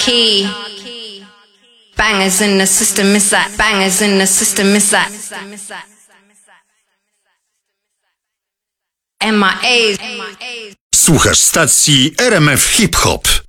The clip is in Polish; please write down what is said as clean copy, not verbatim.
key. Bangers in the system, is that? Bangers in the system, is that? MIA. Słuchasz stacji RMF Hip Hop.